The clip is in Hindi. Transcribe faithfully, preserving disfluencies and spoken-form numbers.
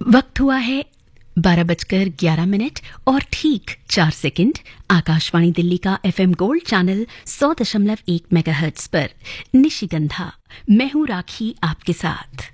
वक्त हुआ है बारह बजकर ग्यारह मिनट और ठीक चार सेकंड। आकाशवाणी दिल्ली का एफएम गोल्ड चैनल सौ दशमलव एक मेगाहर्ट्ज पर निशिगंधा। मैं हूं राखी आपके साथ।